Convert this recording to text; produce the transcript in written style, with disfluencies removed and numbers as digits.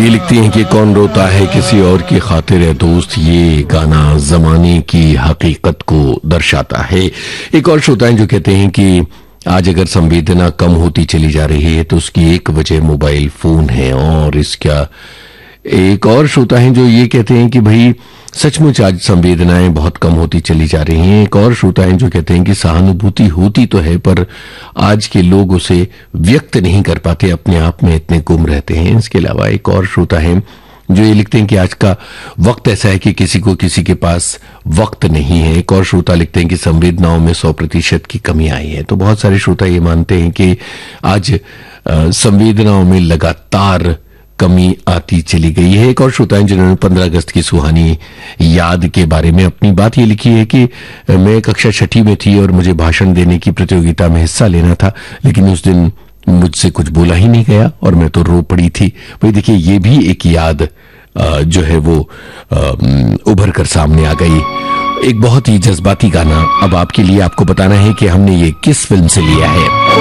ये लिखती हैं कि कौन रोता है किसी और की खातिर है दोस्त, ये गाना जमाने की हकीकत को दर्शाता है। एक और श्रोता है जो कहते हैं कि आज अगर संवेदना कम होती चली जा रही है तो उसकी एक वजह मोबाइल फोन है। और इसका एक और श्रोता है जो ये कहते हैं कि भाई सचमुच आज संवेदनाएं बहुत कम होती चली जा रही हैं। एक और श्रोता है जो कहते हैं कि सहानुभूति होती तो है पर आज के लोग उसे व्यक्त नहीं कर पाते, अपने आप में इतने गुम रहते हैं। इसके अलावा एक और श्रोता है जो ये लिखते हैं कि आज का वक्त ऐसा है कि किसी को किसी के पास वक्त नहीं है। एक और श्रोता लिखते हैं कि संवेदनाओं में 100% की कमी आई है। तो बहुत सारे श्रोता ये मानते हैं कि आज संवेदनाओं में लगातार कमी आती चली गई है। एक और श्रोता है जिन्होंने 15 अगस्त की सुहानी याद के बारे में अपनी बात ये लिखी है कि मैं कक्षा 6ठी में थी और मुझे भाषण देने की प्रतियोगिता में हिस्सा लेना था, लेकिन उस दिन मुझसे कुछ बोला ही नहीं गया और मैं तो रो पड़ी थी। भाई देखिए, ये भी एक याद जो है वो उभर कर सामने आ गई। एक बहुत ही जज्बाती गाना अब आपके लिए, आपको बताना है कि हमने ये किस फिल्म से लिया है।